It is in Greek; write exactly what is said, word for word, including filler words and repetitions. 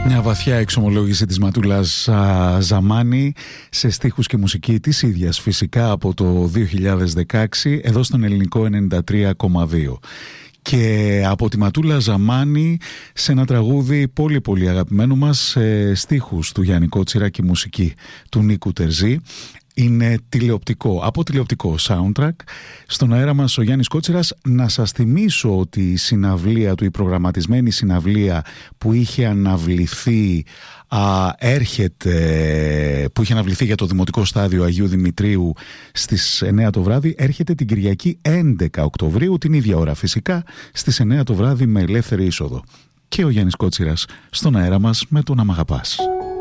Μια βαθιά εξομολόγηση της Ματούλας α, Ζαμάνη σε στίχους και μουσική της ίδιας, φυσικά, από το δύο χιλιάδες δεκαέξι εδώ στον Ελληνικό ενενήντα τρία κόμμα δύο. Και από τη Ματούλα Ζαμάνη σε ένα τραγούδι πολύ πολύ αγαπημένο μας, σε στίχους του Γιάννη Κότσιρα και μουσική του Νίκου Τερζή. Είναι τηλεοπτικό, από τηλεοπτικό soundtrack. Στον αέρα μας ο Γιάννης Κότσιρας. Να σας θυμίσω ότι η συναυλία του, η προγραμματισμένη συναυλία που είχε αναβληθεί α, έρχεται, που είχε αναβληθεί για το Δημοτικό Στάδιο Αγίου Δημητρίου στις εννέα το βράδυ, έρχεται την Κυριακή έντεκα Οκτωβρίου, την ίδια ώρα φυσικά, στις εννέα το βράδυ με ελεύθερη είσοδο. Και ο Γιάννης Κότσιρας στον αέρα μας με το «Να μ' αγαπάς».